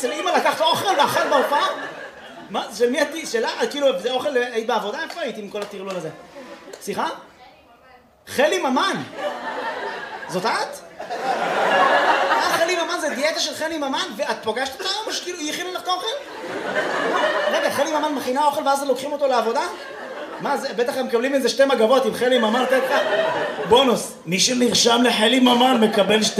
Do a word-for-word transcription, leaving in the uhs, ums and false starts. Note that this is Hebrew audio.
אצל אמא לקחת אוכל ואכל בהופעה? מה? של מי את? שלה? כאילו, זה אוכל, היית בעבודה? איפה הייתי עם כל הטרלול הזה? סליחה? חלי ממן. זאת את? אה, חלי ממן זה דיאטה של חלי ממן, ואת פוגשת אותה או שכאילו היא הכינה לך את האוכל? רגע, חלי ממן מכינה אוכל ואז לוקחים אותו לעבודה? מה זה? בטח הם מקבלים איזה שתי מגבות עם חלי ממן, תתך בונוס. מי שנרשם לחלי ממן מקבל שתי